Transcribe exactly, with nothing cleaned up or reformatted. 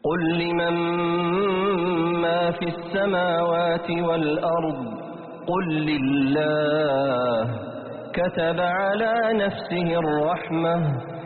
قل لمن ما في السماوات والأرض قل لله كتب على نفسه الرحمة